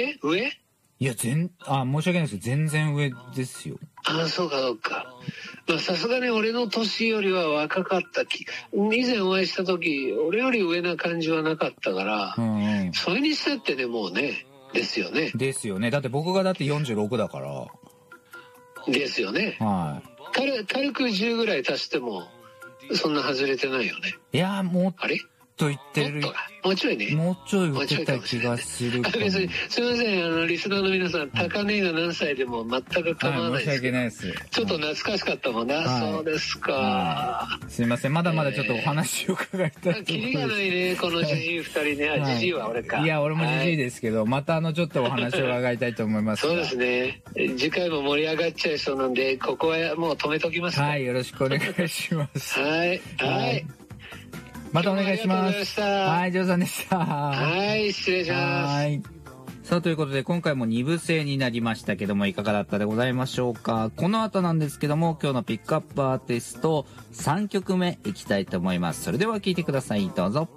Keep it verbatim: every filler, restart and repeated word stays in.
上上いや、全、あ、申し訳ないです。全然上ですよ。 ああ、そうかそうか。まあさすがに俺の年よりは若かったき、以前お会いした時、俺より上な感じはなかったから、 うんうん。 それにしたってね、もうね、ですよね。 ですよね。だって僕がだってよんじゅうろくだから。 ですよね。 は軽、軽くじゅうぐらい足しても、そんな外れてないよね。 い。いや、もっあれと言ってる。 もっとかもうちょいね。 もうちょい打てた気がするかも。 別に、すみません、あの、リスナーの皆さん、高値が何歳でも全く構わないです。 はい、申し訳ないです。 ちょっと懐かしかったもんな。 はい、 そうですか、 はい。すいません、まだまだちょっとお話を伺いたいと思います。 キリがないね、このじじい二人ね。あ、じじいは俺か。 いや、俺もじじいですけど、はい、またあの、ちょっとお話を伺いたいと思います。 そうですね。次回も盛り上がっちゃいそうなんで、ここはもう止めときます。 はい、よろしくお願いします。 はい。はい。 またお願いします。はい、ジョーさんでした。 はい、失礼します。はい。 さあ、ということで今回もに部制になりましたけども、いかがだったでございましょうか。この後なんですけども、今日のピックアップアーティストさんきょくめいきたいと思います。それでは聴いてください。どうぞ。